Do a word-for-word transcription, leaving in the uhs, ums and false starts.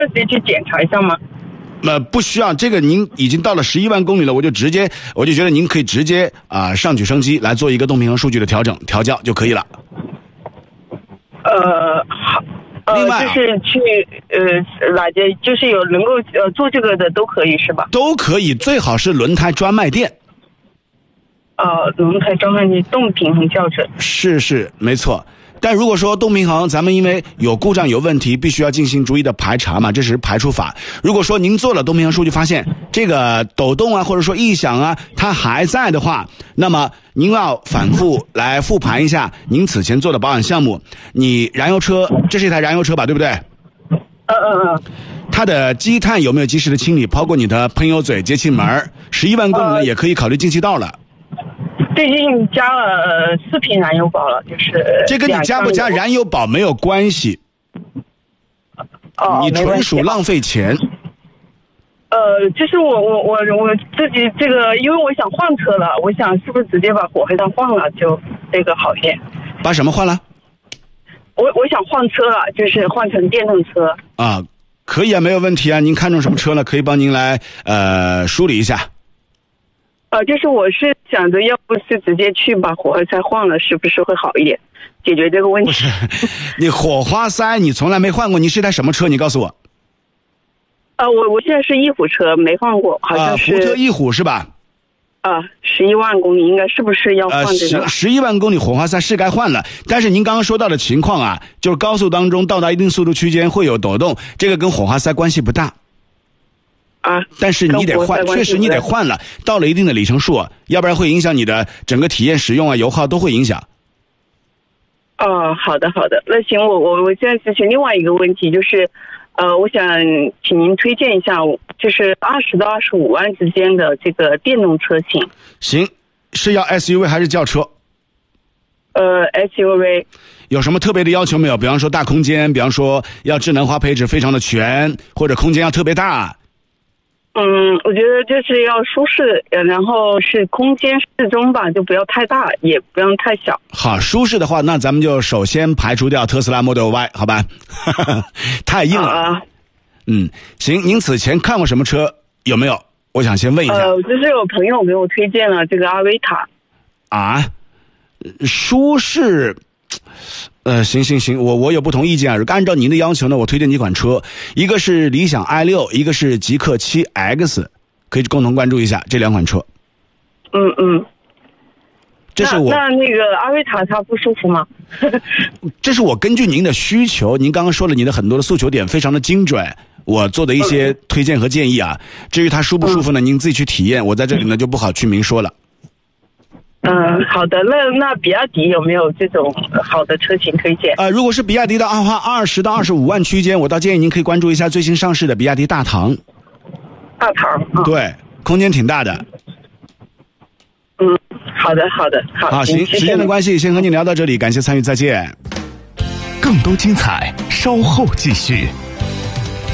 直接去检查一下吗？ 呃，不需要，这个您已经到了十一万公里了，我就直接，我就觉得您可以直接啊、呃、上举升机来做一个动平衡数据的调整调教就可以了。 呃，好，呃， 另外、啊、 就是去呃哪些，就是有能够呃做这个的都可以是吧？ 都可以，最好是轮胎专卖店。 呃，轮胎专卖店动平衡校准。是是，没错。但如果说动平衡，咱们因为有故障有问题，必须要进行逐一的排查嘛，这是排除法。如果说您做了动平衡数据，发现这个抖动啊，或者说异响啊，它还在的话，那么您要反复来复盘一下您此前做的保养项目。你燃油车，这是一台燃油车吧，对不对？ 嗯嗯嗯。 它的积碳有没有及时的清理？包括你的喷油嘴、节气门，十一万公里呢，也可以考虑进气道了。 最近加了四瓶燃油宝了，就是这跟你加不加燃油宝没有关系， 哦， 你纯属浪费钱。 呃，就是我我我我自己这个，因为我想换车了，我想是不是直接把火灰缸换了，就这个好一点。 把什么换了？ 我我想换车了，就是换成电动车。 啊，可以啊，没有问题啊。您看中什么车呢？可以帮您来呃梳理一下。 呃，就是我是想着，要不是直接去把火花塞换了，是不是会好一点，解决这个问题？ 不是，你火花塞你从来没换过，你是台什么车？你告诉我。 呃，我我现在是翼虎车，没换过，好像是。 啊，福特翼虎是吧？ 啊，十一万公里，应该是不是要换这个？ 呃，十十一万公里火花塞是该换了，但是您刚刚说到的情况啊，就是高速当中到达一定速度区间会有抖动，这个跟火花塞关系不大。 啊， 但是你得换，确实你得换了，到了一定的里程数，要不然会影响你的整个体验使用啊，油耗都会影响。 哦，好的好的，那行，我我我现在咨询另外一个问题，就是，呃，我想请您推荐一下，就是二十到二十五万之间的这个电动车型。 行，是要 S U V 还是轿车？ 呃 ，S U V。 有什么特别的要求没有？比方说大空间，比方说要智能化配置非常的全，或者空间要特别大。 嗯，我觉得就是要舒适，然后是空间适中吧，就不要太大，也不要太小。 好，舒适的话，那咱们就首先排除掉特斯拉 Model Y， 好吧？太硬了。啊、嗯，行，您此前看过什么车？有没有？我想先问一下。 呃，就是有朋友给我推荐了这个阿维塔。 啊，舒适。呃，行行行，我我有不同意见啊。按照您的要求呢，我推荐几款车，一个是理想 i 六，一个是极氪 七 X， 可以共同关注一下这两款车。 嗯嗯， 这是我那那那个阿维塔它不舒服吗？ 这是我根据您的需求，您刚刚说了你的很多的诉求点非常的精准，我做的一些推荐和建议啊。至于它舒不舒服呢，您自己去体验，我在这里呢就不好去明说了。 嗯，好的。那那比亚迪有没有这种好的车型推荐？ 呃，如果是比亚迪的话，二十到二十五万区间，我倒建议您可以关注一下最新上市的比亚迪大唐。 大唐，嗯、 对，空间挺大的。 嗯，好的，好的，好。 好，行，时间的关系，先和您聊到这里，感谢参与，再见。 更多精彩，稍后继续。